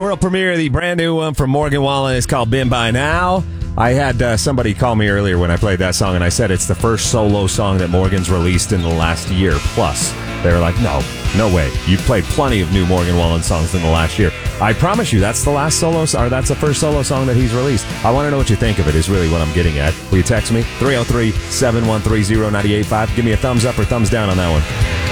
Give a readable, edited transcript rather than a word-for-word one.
world premiere of the brand new one from Morgan Wallen. It's called Been By Now. I had somebody call me earlier when I played that song, and I said it's the first solo song that Morgan's released in the last year plus. They were like, no way. You've played plenty of new Morgan Wallen songs in the last year. I promise you, that's the last solo, or that's the first solo song that he's released. I want to know what you think of it, is really what I'm getting at. Will you text me? 303-713-0985. Give me a thumbs up or thumbs down on that one.